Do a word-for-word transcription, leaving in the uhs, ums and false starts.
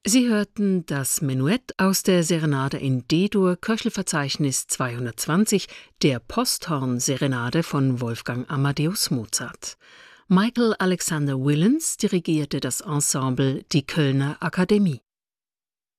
Sie hörten das Menuett aus der Serenade in D-Dur, Köchelverzeichnis zweihundertzwanzig, der Posthorn-Serenade von Wolfgang Amadeus Mozart. Michael Alexander Willens dirigierte das Ensemble Die Kölner Akademie.